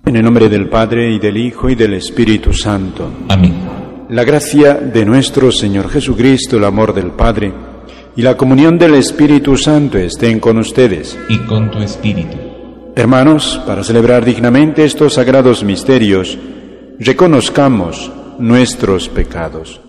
En el nombre del Padre, y del Hijo, y del Espíritu Santo. Amén. La gracia de nuestro Señor Jesucristo, el amor del Padre, y la comunión del Espíritu Santo estén con ustedes. Y con tu espíritu. Hermanos, para celebrar dignamente estos sagrados misterios, reconozcamos nuestros pecados.